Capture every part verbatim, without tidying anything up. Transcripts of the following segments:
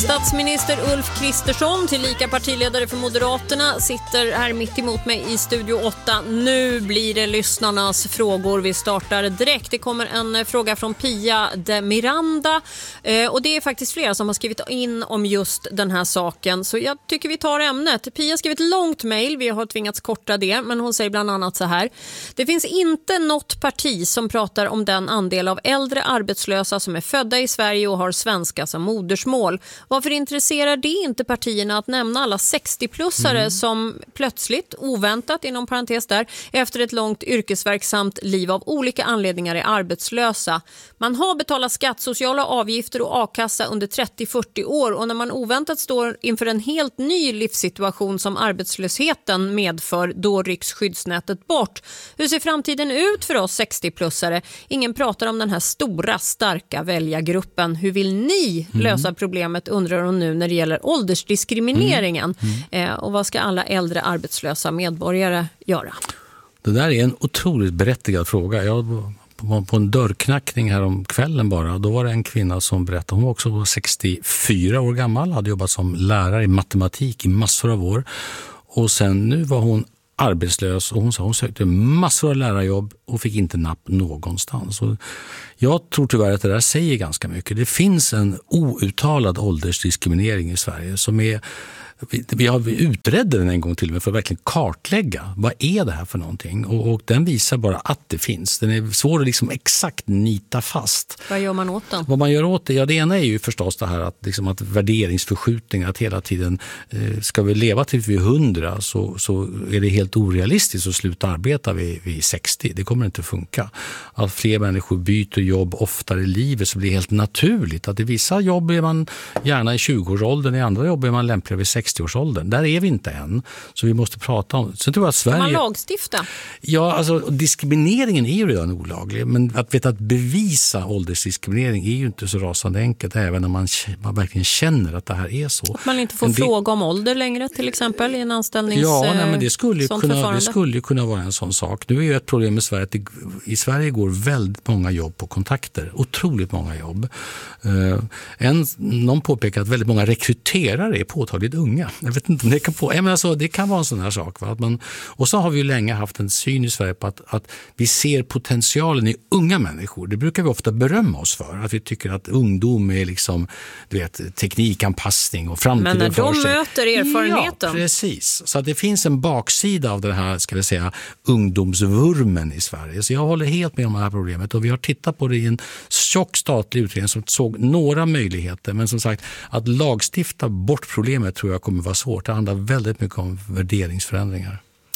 Statsminister Ulf Kristersson, tillika partiledare för Moderaterna, sitter här mitt emot mig i Studio åtta. Nu blir det lyssnarnas frågor. Vi startar direkt. Det kommer en fråga från Pia de Miranda. Eh, och det är faktiskt flera som har skrivit in om just den här saken. Så jag tycker vi tar ämnet. Pia har skrivit ett långt mejl. Vi har tvingats korta det. Men hon säger bland annat så här. Det finns inte något parti som pratar om den andel av äldre arbetslösa som är födda i Sverige och har svenska som modersmål. Varför intresserar det inte partierna att nämna alla sextio-plussare mm. som plötsligt, oväntat inom parentes där, efter ett långt yrkesverksamt liv av olika anledningar är arbetslösa? Man har betalat skatt, sociala avgifter och a-kassa under trettio till fyrtio år, och när man oväntat står inför en helt ny livssituation som arbetslösheten medför, då rycks skyddsnätet bort. Hur ser framtiden ut för oss sextio-plussare? Ingen pratar om den här stora, starka väljargruppen. Hur vill ni mm. lösa problemet, undrar hon nu, när det gäller åldersdiskrimineringen? Mm. Mm. Eh, och vad ska alla äldre arbetslösa medborgare göra? Det där är en otroligt berättigad fråga. Jag var på en dörrknackning här om kvällen bara. Då var det en kvinna som berättade. Hon var också sextiofyra år gammal, hade jobbat som lärare i matematik i massor av år. Och sen nu var hon arbetslös, och hon sa hon sökte massor av lärarjobb och fick inte napp någonstans. Och jag tror tyvärr att det där säger ganska mycket. Det finns en outtalad åldersdiskriminering i Sverige som är, vi, vi har utredde den en gång till och med för att verkligen kartlägga vad är det här för någonting, och, och den visar bara att det finns. Den är svår att liksom exakt nita fast. Vad gör man åt den? Vad man gör åt det? Ja, det ena är ju förstås det här att, liksom att värderingsförskjutningar, att hela tiden eh, ska vi leva till vi är hundra, så, så är det helt orealistiskt att sluta arbeta vid, vid sextio. Det kommer inte funka. Att fler människor byter jobb oftare i livet, så blir det helt naturligt att i vissa jobb är man gärna i tjugo-årsåldern, i andra jobb är man lämpligare vid sextio-årsåldern. Där är vi inte än. Så vi måste prata om. Så tror jag att Sverige... Kan man lagstifta? Ja, alltså diskrimineringen är ju redan olaglig. Men att veta att bevisa åldersdiskriminering är ju inte så rasande enkelt, även om man, man verkligen känner att det här är så. Att man inte får det... fråga om ålder längre till exempel i en anställnings... Ja, nej, men det skulle, ju kunna, det skulle ju kunna vara en sån sak. Nu är ju ett problem i Sverige att det, i Sverige går väldigt många jobb på kontakter. Otroligt många jobb. Uh, en, någon påpekar att väldigt många rekryterare är påtagligt unga. Jag vet inte om det kan på. Jag menar så, det kan vara en sån här sak. Va? Att man, och så har vi ju länge haft en syn i Sverige på att, att vi ser potentialen i unga människor. Det brukar vi ofta berömma oss för. Att vi tycker att ungdom är liksom, du vet, teknikanpassning och framtiden. Men när för de sig. möter erfarenheten. Ja, precis. Så att det finns en baksida av den här, ska vi säga, ungdomsvurmen i Sverige. Så jag håller helt med om det här problemet. Och vi har tittat på det i en tjock statlig utredning som såg några möjligheter. Men som sagt, att lagstifta bort problemet tror jag kommer vara svårt. Det handlar väldigt mycket om värderingsförändringar.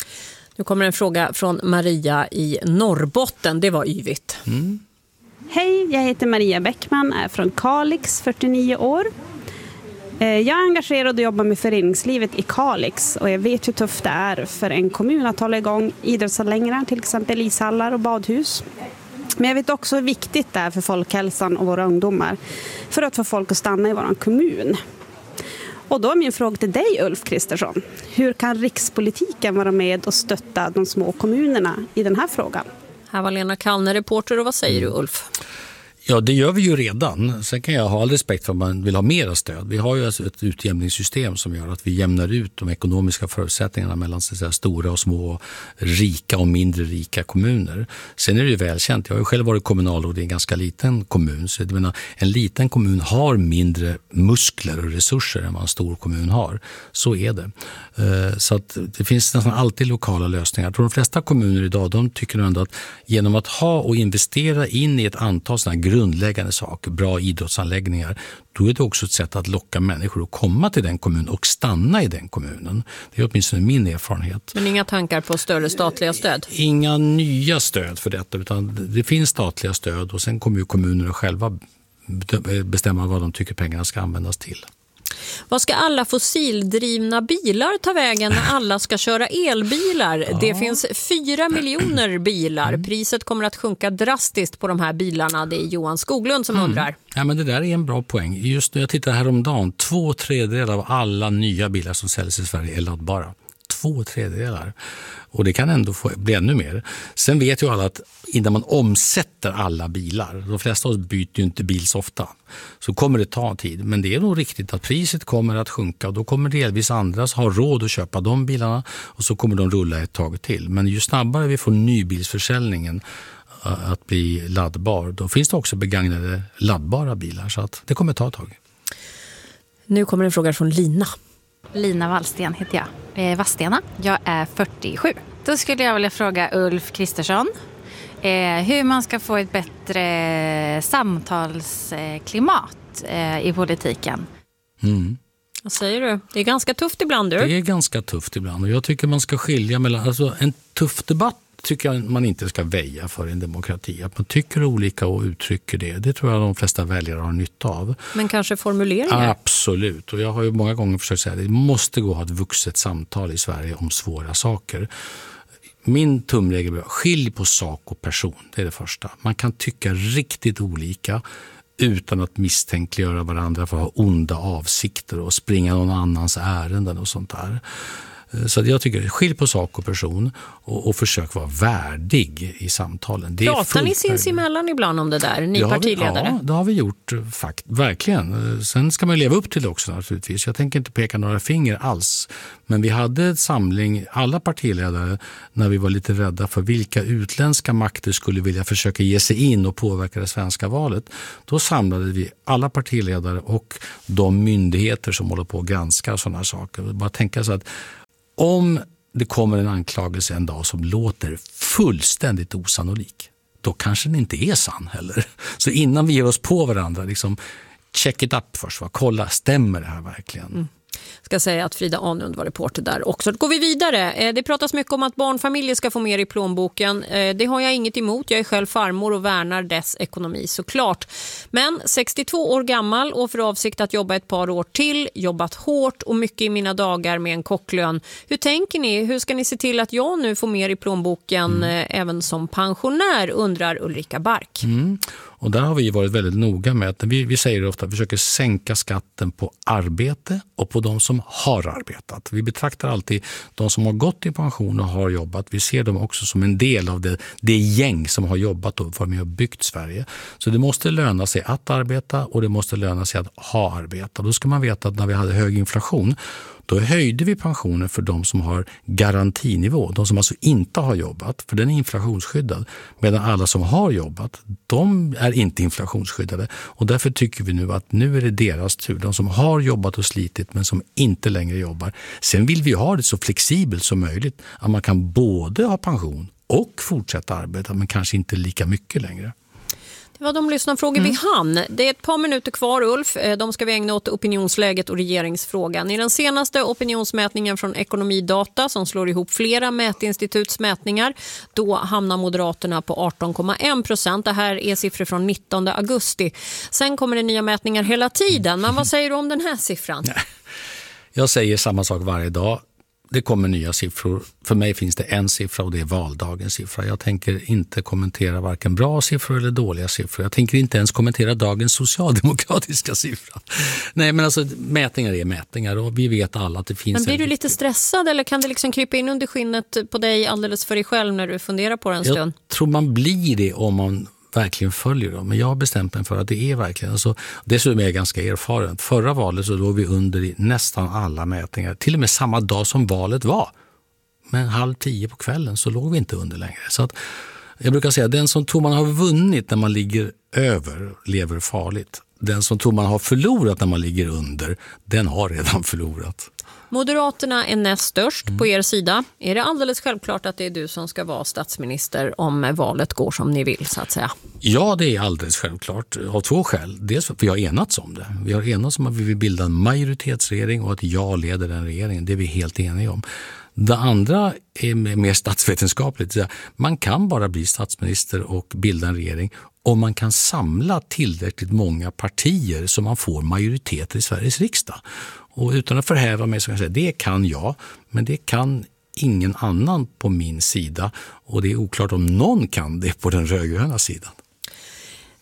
Nu kommer en fråga från Maria i Norrbotten. Det var yvigt. Mm. Hej, jag heter Maria Bäckman, är från Kalix, fyrtionio år. Jag är engagerad och jobbar med föreningslivet i Kalix, och jag vet hur tufft det är för en kommun att hålla igång idrottsanläggningar, till exempel ishallar och badhus. Men jag vet också hur viktigt det är för folkhälsan och våra ungdomar för att få folk att stanna i vår kommun. Och då är min fråga till dig, Ulf Kristersson. Hur kan rikspolitiken vara med och stötta de små kommunerna i den här frågan? Här var Lena Kallner, reporter, och vad säger du, Ulf? Ja, det gör vi ju redan. Sen kan jag ha all respekt för att man vill ha mera stöd. Vi har ju alltså ett utjämningssystem som gör att vi jämnar ut de ekonomiska förutsättningarna mellan så att säga, stora och små, rika och mindre rika kommuner. Sen är det ju välkänt. Jag har ju själv varit kommunalråd i en ganska liten kommun. Så jag menar, en liten kommun har mindre muskler och resurser än vad en stor kommun har. Så är det. Så att det finns nästan alltid lokala lösningar. Jag tror de flesta kommuner idag, de tycker ändå att genom att ha och investera in i ett antal sådana här grundläggande saker, bra idrottsanläggningar, då är det också ett sätt att locka människor att komma till den kommunen och stanna i den kommunen. Det är åtminstone min erfarenhet. Men inga tankar på större statliga stöd? Inga nya stöd för detta, utan det finns statliga stöd, och sen kommer ju kommunerna själva bestämma vad de tycker pengarna ska användas till. Vad ska alla fossildrivna bilar ta vägen när alla ska köra elbilar? Ja. Det finns fyra miljoner bilar. Priset kommer att sjunka drastiskt på de här bilarna. Det är Johan Skoglund som mm. undrar. Ja, men det där är en bra poäng. Just nu, jag tittar häromdagen, två tredjedelar av alla nya bilar som säljs i Sverige är laddbara. två tredjedelar. Och det kan ändå få, bli ännu mer. Sen vet ju alla att innan man omsätter alla bilar, de flesta av oss byter ju inte bil så ofta, så kommer det ta tid. Men det är nog riktigt att priset kommer att sjunka och då kommer delvis andra ha råd att köpa de bilarna och så kommer de rulla ett tag till. Men ju snabbare vi får nybilsförsäljningen att bli laddbar, då finns det också begagnade laddbara bilar, så att det kommer ta ett tag. Nu kommer en fråga från Lina. Lina Wallsten heter jag. Eh, Vadstena. Jag är fyrtiosju. Då skulle jag vilja fråga Ulf Kristersson eh, hur man ska få ett bättre samtalsklimat eh, i politiken. Mm. Vad säger du? Det är ganska tufft ibland, du. Det är ganska tufft ibland och jag tycker man ska skilja mellan, alltså en tuff debatt tycker jag man inte ska väja för en demokrati. Att man tycker olika och uttrycker det. Det tror jag de flesta väljare har nytta av. Men kanske formuleringar? Absolut. Och jag har ju många gånger försökt säga att det måste gå att ha ett vuxet samtal i Sverige om svåra saker. Min tumregel är skilj på sak och person. Det är det första. Man kan tycka riktigt olika utan att misstänkliggöra varandra för att ha onda avsikter och springa någon annans ärenden och sånt där. Så jag tycker, skilj på sak och person och, och försök vara värdig i samtalen. Det Pratar ni sinsemellan ibland om det där, ni det partiledare? Vi, ja, det har vi gjort, fakt, verkligen. Sen ska man leva upp till det också naturligtvis. Jag tänker inte peka några finger alls. Men vi hade en samling, alla partiledare, när vi var lite rädda för vilka utländska makter skulle vilja försöka ge sig in och påverka det svenska valet. Då samlade vi alla partiledare och de myndigheter som håller på att granska sådana här saker. Bara tänka så att om det kommer en anklagelse en dag som låter fullständigt osannolik, då kanske den inte är sann heller. Så innan vi ger oss på varandra, liksom, check it up först. Va? Kolla, stämmer det här verkligen? Mm. Ska säga att Frida Anund var reporter där också. Då går vi vidare. Det pratas mycket om att barnfamiljer ska få mer i plånboken. Det har jag inget emot. Jag är själv farmor och värnar dess ekonomi såklart. Men sextiotvå år gammal och för avsikt att jobba ett par år till. Jobbat hårt och mycket i mina dagar med en kocklön. Hur tänker ni? Hur ska ni se till att jag nu får mer i plånboken mm. även som pensionär, undrar Ulrika Bark. Mm. Och där har vi varit väldigt noga med att vi, vi säger ofta att vi försöker sänka skatten på arbete och på de som har arbetat. Vi betraktar alltid de som har gått i pension och har jobbat. Vi ser dem också som en del av det, det gäng som har jobbat och varit med och byggt Sverige. Så det måste löna sig att arbeta och det måste löna sig att ha arbeta. Då ska man veta att när vi hade hög inflation, då höjde vi pensioner för de som har garantinivå. De som alltså inte har jobbat, för den är inflationsskyddad. Medan alla som har jobbat, de är inte inflationsskyddade. Och därför tycker vi nu att nu är det deras tur. De som har jobbat och slitit men som inte längre jobbar. Sen vill vi ha det så flexibelt som möjligt. Att man kan både ha pension och fortsätta arbeta, men kanske inte lika mycket längre. Det var de lyssnarfrågor mm. vi hann. Det är ett par minuter kvar, Ulf. De ska vi ägna åt opinionsläget och regeringsfrågan. I den senaste opinionsmätningen från Ekonomidata, som slår ihop flera mätinstituts mätningar, då hamnar Moderaterna på arton komma en procent. Det här är siffror från nittonde augusti. Sen kommer det nya mätningar hela tiden. Men vad säger du om den här siffran? Jag säger samma sak varje dag. Det kommer nya siffror. För mig finns det en siffra och det är valdagens siffra. Jag tänker inte kommentera varken bra siffror eller dåliga siffror. Jag tänker inte ens kommentera dagens socialdemokratiska siffra. Nej, men alltså mätningar är mätningar och vi vet alla att det finns... Men blir en... du lite stressad eller kan det liksom krypa in under skinnet på dig alldeles för dig själv när du funderar på det en stund? Jag tror man blir det om man verkligen följer dem. Men jag har bestämt mig för att det är verkligen. Alltså, dessutom är jag ganska erfaren. Förra valet så låg vi under i nästan alla mätningar. Till och med samma dag som valet var. Men halv tio på kvällen så låg vi inte under längre. Så att, jag brukar säga att den som tror man har vunnit när man ligger över lever farligt. Den som tror man har förlorat när man ligger under, den har redan förlorat. Moderaterna är näst störst mm. på er sida. Är det alldeles självklart att det är du som ska vara statsminister om valet går som ni vill, så att säga? Ja, det är alldeles självklart. Av två skäl. Dels för att vi har enats om det. Vi har enats om att vi vill bilda en majoritetsregering och att jag leder den regeringen. Det är vi helt eniga om. Det andra är mer statsvetenskapligt. Man kan bara bli statsminister och bilda en regering om man kan samla tillräckligt många partier så man får majoriteter i Sveriges riksdag. Och utan att förhäva mig så kan jag säga det kan jag, men det kan ingen annan på min sida. Och det är oklart om någon kan det på den rödgröna sidan.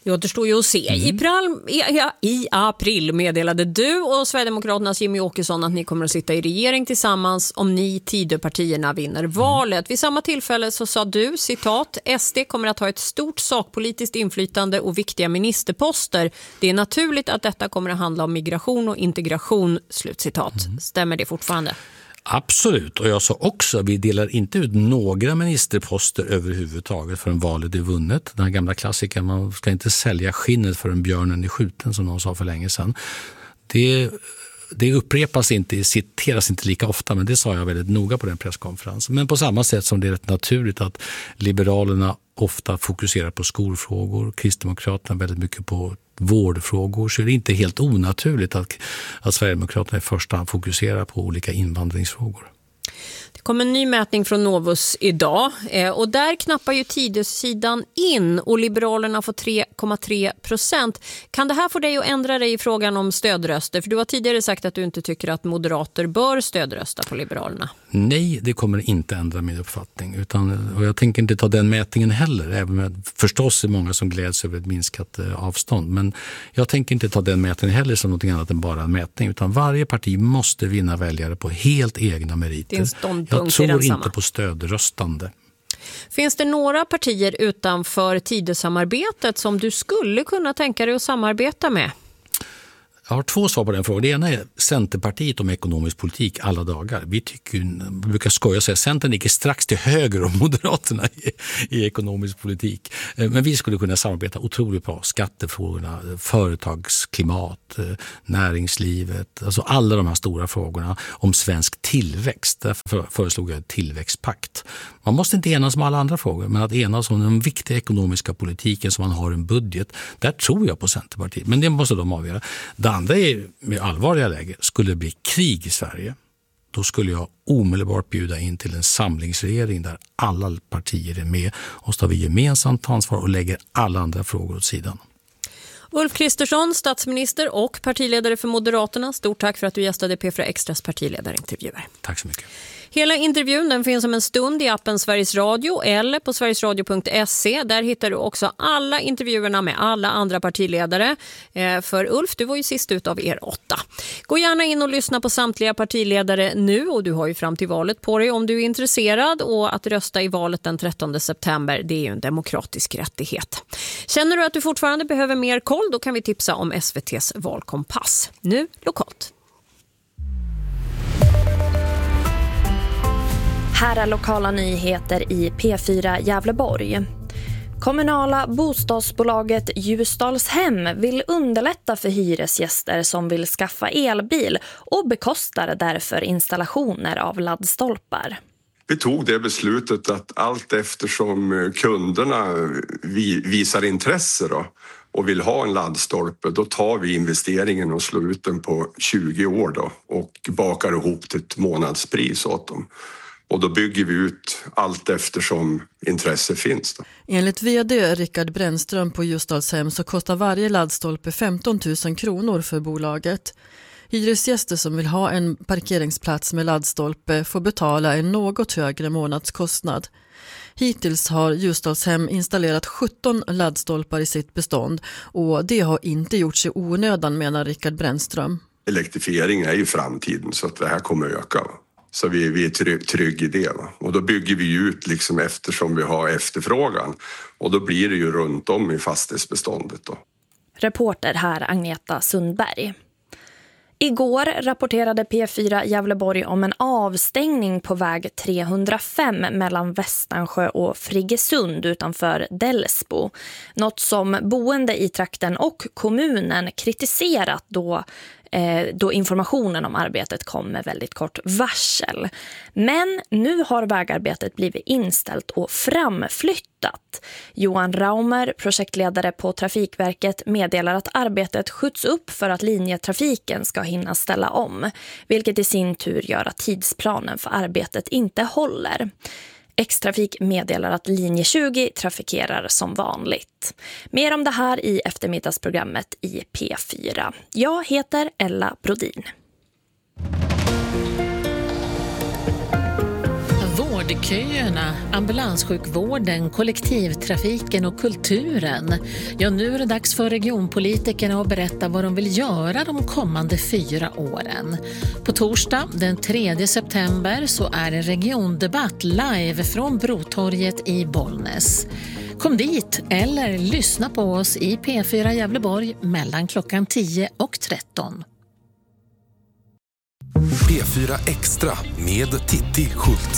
Det återstår ju att se. Mm. I, pral, i, ja, I april meddelade du och Sverigedemokraternas Jimmy Åkesson att ni kommer att sitta i regering tillsammans om ni Tidöpartierna vinner valet. Mm. Vid samma tillfälle så sa du, citat, S D kommer att ha ett stort sakpolitiskt inflytande och viktiga ministerposter. Det är naturligt att detta kommer att handla om migration och integration, slutcitat. Mm. Stämmer det fortfarande? Absolut, och jag sa också att vi delar inte ut några ministerposter överhuvudtaget förrän valet är vunnet. Den här gamla klassikern, man ska inte sälja skinnet för en björnen är skjuten, som någon sa för länge sedan. Det, det upprepas inte, citeras inte lika ofta, men det sa jag väldigt noga på den presskonferensen. Men på samma sätt som det är rätt naturligt att Liberalerna ofta fokuserar på skolfrågor, Kristdemokraterna väldigt mycket på vårdfrågor, så är det inte helt onaturligt att, att Sverigedemokraterna i första hand fokuserar på olika invandringsfrågor. Det kom en ny mätning från Novus idag eh, och där knappar ju Tidösidan in och Liberalerna får tre komma tre procent. Kan det här få dig att ändra dig i frågan om stödröster? För du har tidigare sagt att du inte tycker att moderater bör stödrösta på Liberalerna. Nej, det kommer inte ändra min uppfattning. Utan, och jag tänker inte ta den mätningen heller, även om förstås är många som gläds över ett minskat eh, avstånd. Men jag tänker inte ta den mätningen heller som något annat än bara en mätning. Utan varje parti måste vinna väljare på helt egna meriter. Jag tror inte på stödröstande. Finns det några partier utanför Tidösamarbetet som du skulle kunna tänka dig att samarbeta med? Jag har två svar på den frågan. Det ena är Centerpartiet om ekonomisk politik alla dagar. Vi tycker, vi brukar skoja och säga att Centern ligger strax till höger om Moderaterna i, i ekonomisk politik. Men vi skulle kunna samarbeta otroligt bra. Skattefrågorna, företagsklimat, näringslivet, alltså alla de här stora frågorna om svensk tillväxt. Därför föreslog jag en tillväxtpakt. Man måste inte enas om alla andra frågor, men att enas om den viktiga ekonomiska politiken som man har en budget, där tror jag på Centerpartiet. Men det måste de avgöra. Det andra är, med allvarliga läge, skulle det bli krig i Sverige, då skulle jag omedelbart bjuda in till en samlingsregering där alla partier är med och så tar vi gemensamt ansvar och lägger alla andra frågor åt sidan. Ulf Kristersson, statsminister och partiledare för Moderaterna. Stort tack för att du gästade P fyra Extras partiledarintervjuer. Tack så mycket. Hela intervjun den finns om en stund i appen Sveriges Radio eller på sverigesradio punkt se. Där hittar du också alla intervjuerna med alla andra partiledare. För Ulf, du var ju sist ut av er åtta. Gå gärna in och lyssna på samtliga partiledare nu och du har ju fram till valet på dig om du är intresserad. Och att rösta i valet den trettonde september, det är ju en demokratisk rättighet. Känner du att du fortfarande behöver mer koll, då kan vi tipsa om S V T:s valkompass. Nu lokalt. Här är lokala nyheter i P fyra Gävleborg. Kommunala bostadsbolaget Ljusdalshem vill underlätta för hyresgäster som vill skaffa elbil och bekostar därför installationer av laddstolpar. Vi tog det beslutet att allt eftersom kunderna visar intresse då, och vill ha en laddstolpe, då tar vi investeringen och slår ut den på tjugo år då, och bakar ihop till ett månadspris åt dem. Och då bygger vi ut allt eftersom intresse finns. Då. Enligt vd Rickard Brännström på Ljusdalshem så kostar varje laddstolpe femton tusen kronor för bolaget. Hyresgäster som vill ha en parkeringsplats med laddstolpe får betala en något högre månadskostnad. Hittills har Ljusdalshem installerat sjutton laddstolpar i sitt bestånd och det har inte gjorts i onödan, menar Rickard Brännström. Elektrifiering är ju framtiden så att det här kommer öka. Så vi, vi är trygg, trygg i det. Va? Och då bygger vi ut liksom eftersom vi har efterfrågan. Och då blir det ju runt om i fastighetsbeståndet då. Reporter här Agneta Sundberg. Igår rapporterade P fyra Gävleborg om en avstängning på väg trehundrafem mellan Västansjö och Friggesund utanför Delsbo. Något som boende i trakten och kommunen kritiserat då då informationen om arbetet kom med väldigt kort varsel. Men nu har vägarbetet blivit inställt och framflyttat. Johan Raumer, projektledare på Trafikverket, meddelar att arbetet skjuts upp för att linjetrafiken ska hinna ställa om, vilket i sin tur gör att tidsplanen för arbetet inte håller. X-trafik meddelar att linje tjugo trafikerar som vanligt. Mer om det här i eftermiddagsprogrammet i P fyra. Jag heter Ella Brodin. Vårdköerna, ambulanssjukvården, kollektivtrafiken och kulturen. Ja, nu är det dags för regionpolitikerna att berätta vad de vill göra de kommande fyra åren. På torsdag den tredje september så är det regiondebatt live från Brotorget i Bollnäs. Kom dit eller lyssna på oss i P fyra Gävleborg mellan klockan tio och tretton. P fyra Extra med Titti Schultz.